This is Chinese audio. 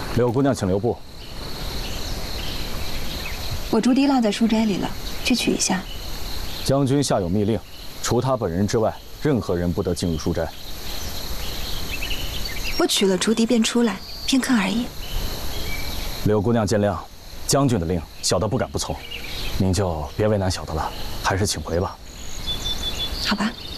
柳姑娘，请留步。 我竹笛落在书斋里了，去取一下。 将军下有密令，除他本人之外，任何人不得进入书斋。 我取了竹笛便出来，片刻而已。 柳姑娘见谅，将军的令，小的不敢不从，您就别为难小的了，还是请回吧。 好吧。